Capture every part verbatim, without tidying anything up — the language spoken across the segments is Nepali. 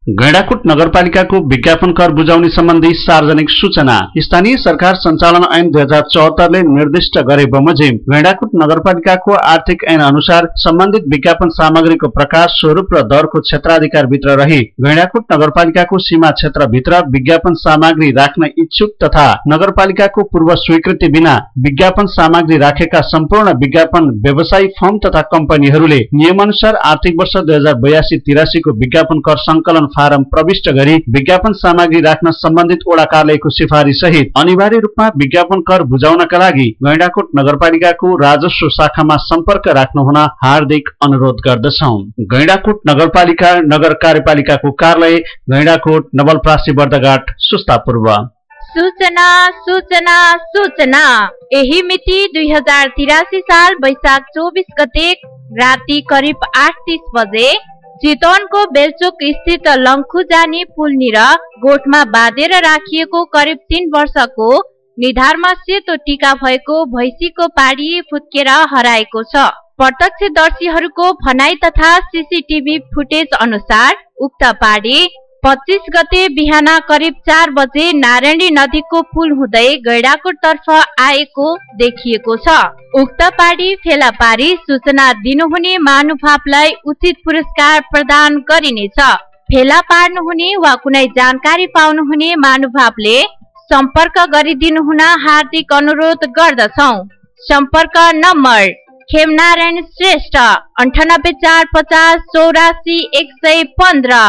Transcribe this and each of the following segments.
गैंडाकोट नगरपालिकाको विज्ञापन कर बुझाउने सम्बन्धी सार्वजनिक सूचना। स्थानीय सरकार सञ्चालन ऐन दुई हजार चौहत्तरले निर्दिष्ट गरे बमोजिम गैंडाकोट नगरपालिकाको आर्थिक ऐन अनुसार सम्बन्धित विज्ञापन सामग्रीको प्रकार, स्वरूप र दरको क्षेत्राधिकार भित्र रही गैंडाकोट नगरपालिकाको सीमा क्षेत्र भित्र विज्ञापन सामग्री राख्न इच्छुक तथा नगरपालिकाको पूर्व स्वीकृति बिना विज्ञापन सामग्री राखेका सम्पूर्ण विज्ञापन व्यवसायी फर्म तथा कम्पनीहरूले नियमानुसार आर्थिक वर्ष दुई हजार बयासी तिरासी को विज्ञापन कर संकलन फारम प्रविष्ट गरी विज्ञापन सामग्री राख्न सम्बन्धित वडा कार्यालयको सिफारिस सहित अनिवार्य रूपमा विज्ञापन कर बुझाउनका लागि गैंडाकोट नगरपालिकाको राजस्व शाखामा सम्पर्क राख्नु हुन हार्दिक अनुरोध गर्दछौं। गैंडाकोट नगरपालिका नगर कार्यपालिकाको कार्यालय गैंडाकोट नवलपरासी बर्दघाट सुस्ता पूर्व। सूचना सूचना सूचना यही मिति दुई हजार तिरासी साल वैशाख चौबीस गते राति करिब आठ तीस बजे चितवनको बेलचोक स्थित लङ्खु जाने पुलनिर गोठमा बाँधेर राखिएको करिब तीन वर्षको निधारमा सेतो टीका भएको भैँसीको पाडी फुत्केर हराएको छ। प्रत्यक्षदर्शीहरूको भनाई तथा सीसीटीभी फुटेज अनुसार उक्त पाडी पच्चीस गते बिहान करिब चार बजे नारायणी नदीको पुल हुँदै गैंडाकोट तर्फ आएको देखिएको छ। उक्त पाडी फेला पारी सूचना दिनुहुने महानुभावलाई उचित पुरस्कार प्रदान गरिनेछ। फेला पार्नुहुने वा कुनै जानकारी पाउनुहुने महानुभावले सम्पर्क गरिदिनु हुन हार्दिक अनुरोध गर्दछौ। सम्पर्क नम्बर खेमनारायण श्रेष्ठ अन्ठानब्बे चार पचास चौरासी एक सय पन्ध्र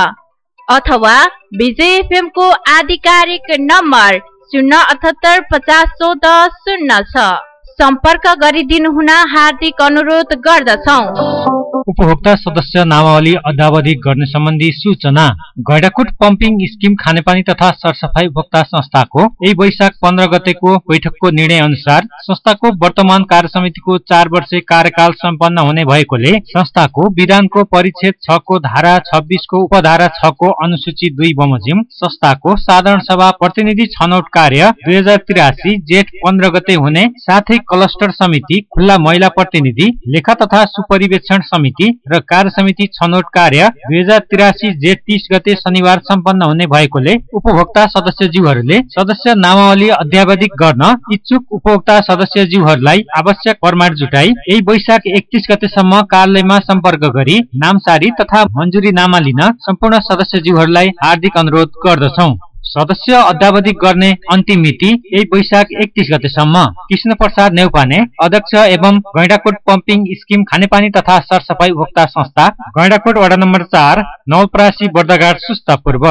अथवा विजय एफएम को आधिकारिक नम्बर शून्य अठहत्तर पचास चौध शून्य छ। सम्पर्क गरिदिनु हुन हार्दिक अनुरोध गर्दछौ। उपभोक्ता सदस्य नामावली अद्यावधि गर्ने सम्बन्धी सूचना। गैंडाकोट पम्पिङ स्किम खानेपानी तथा सरसफाई उपभोक्ता संस्थाको यही वैशाख पन्ध्र गतेको बैठकको निर्णय अनुसार संस्थाको वर्तमान कार्य समितिको चार वर्षे कार्यकाल सम्पन्न हुने भएकोले संस्थाको विधानको परिच्छेद छ को धारा छब्बीस को उपधारा छ को अनुसूची दुई बमोजिम संस्थाको साधारण सभा प्रतिनिधि छनौट कार्य दुई हजार तिरासी जेठ पन्ध्र गते हुने साथै क्लस्टर समिति, खुल्ला महिला प्रतिनिधि, लेखा तथा सुपरिवेक्षण समिति र कार्य समिति छनौट कार्य दुई हजार तिरासी जेठ तीस गते शनिबार सम्पन्न हुने भएकोले उपभोक्ता सदस्यज्यूहरूले सदस्य नामावली अद्यावधिक गर्न इच्छुक उपभोक्ता सदस्यज्यूहरूलाई आवश्यक प्रमाण जुटाई यही वैशाख एकतीस गतेसम्म कार्यालयमा सम्पर्क गरी नामसारी तथा मन्जुरी नामा लिन सम्पूर्ण सदस्यज्यूहरूलाई हार्दिक अनुरोध गर्दछौ। सदस्य अद्यावधिक गर्ने अन्तिम मिति यही वैशाख एकतीस गतेसम्म। कृष्ण प्रसाद नेउपाने अध्यक्ष एवं गैंडाकोट पम्पिङ स्किम खानेपानी तथा सरसफाई उपभोक्ता संस्था गैंडाकोट वडा नम्बर चार नवलपरासी बर्दघाट सुस्ता पूर्व।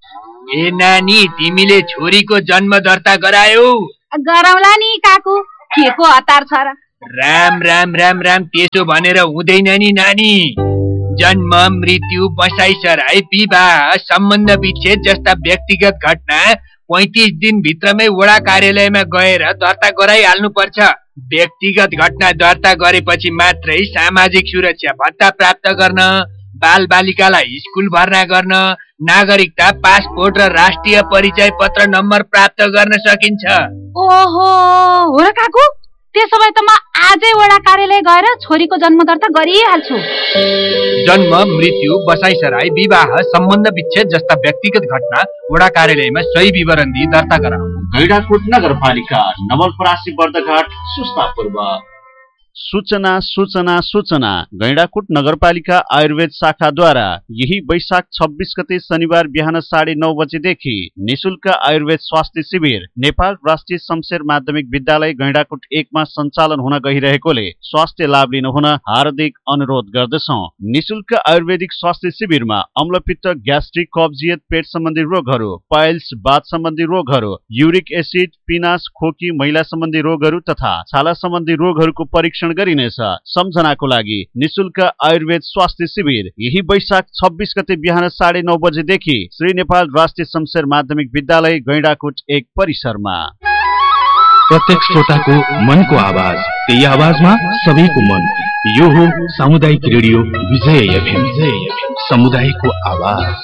ए नानी, तिमीले छोरीको जन्म दर्ता गरायौ? गराउला नि काकु, के को हतार छ र? राम राम राम राम, त्यसो भनेर हुँदैन नि नानी। जन्म, मृत्यु, बसाइसराई, विवाह, सम्बन्ध विच्छेद जस्ता व्यक्तिगत घटना पैंतीस दिन भित्रमै वडा कार्यालयमा गएर दर्ता गराइहाल्नु पर्छ। व्यक्तिगत घटना दर्ता गरेपछि मात्रै सामाजिक सुरक्षा भत्ता प्राप्त गर्न, बाल बालिकालाई स्कुल भर्ना गर्न, नागरिकता, पासपोर्ट र राष्ट्रिय परिचय पत्र नम्बर प्राप्त गर्न सकिन्छ। ओहो, हो र काकु, त्यसो भए त म आजै वडा कार्यालय गएर छोरीको जन्म दर्ता गरिहाल्छु। जन्म, मृत्यु, बसाइसराई, विवाह, सम्बन्ध विच्छेद जस्ता व्यक्तिगत घटना वडा कार्यालयमा सही विवरण दिई दर्ता गराउनु। गैंडाकोट नगरपालिका नवलपरासी बर्दघाट सुस्ता पूर्व। सूचना सूचना सूचना गैंडाकोट नगरपालिका आयुर्वेद शाखाद्वारा यही वैशाख छब्बीस गते शनिबार बिहान साढे नौ बजेदेखि निशुल्क आयुर्वेद स्वास्थ्य शिविर नेपाल राष्ट्रिय शमशेर माध्यमिक विद्यालय गैंडाकोट एकमा सञ्चालन हुन गइरहेकोले स्वास्थ्य लाभ लिन हुन हार्दिक अनुरोध गर्दछौं। निशुल्क आयुर्वेदिक स्वास्थ्य शिविरमा अम्लपित्त, ग्यास्ट्रिक, कब्जियत, पेट सम्बन्धी रोगहरू, पाइल्स, वात सम्बन्धी रोगहरू, युरिक एसिड, पिनास, खोकी, महिला सम्बन्धी रोगहरू तथा छाला सम्बन्धी रोगहरूको परीक्षण गरिनेछ। सम्झनाको लागि निशुल्क आयुर्वेद स्वास्थ्य शिविर यही वैशाख छब्बीस गते बिहान साढे नौ बजेदेखि श्री नेपाल राष्ट्रिय शमशेर माध्यमिक विद्यालय गैंडाकोट एक परिसरमा। प्रत्येक श्रोताको मनको आवाज, त्यही आवाजमा सबैको मन। यो हो सामुदायिक रेडियो विजय एफएम, समुदायको आवाज।